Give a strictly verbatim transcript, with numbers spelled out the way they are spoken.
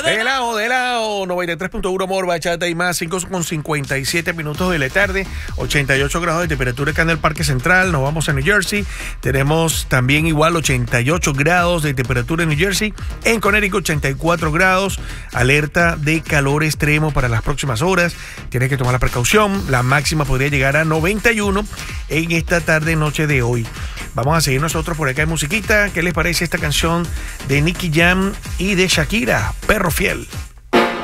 De lado, de lado, noventa y tres punto uno Amor, Bachata y más, cinco con cincuenta y siete minutos de la tarde, ochenta y ocho grados de temperatura acá en el Parque Central. Nos vamos a New Jersey. Tenemos también igual ochenta y ocho grados de temperatura en New Jersey. En Connecticut, ochenta y cuatro grados. Alerta de calor extremo para las próximas horas. Tienes que tomar la precaución. La máxima podría llegar a noventa y uno en esta tarde, noche de hoy. Vamos a seguir nosotros por acá en musiquita. ¿Qué les parece esta canción de Nicky Jam y de Shakira, Perro Fiel?